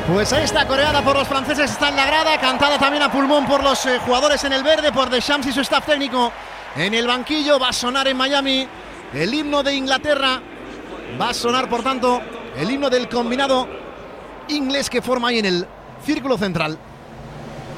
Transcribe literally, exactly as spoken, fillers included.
Pues ahí está, coreada por los franceses, está en la grada, cantada también a pulmón por los eh, jugadores en el verde, por Deschamps y su staff técnico en el banquillo. Va a sonar en Miami el himno de Inglaterra, va a sonar por tanto el himno del combinado inglés que forma ahí en el círculo central.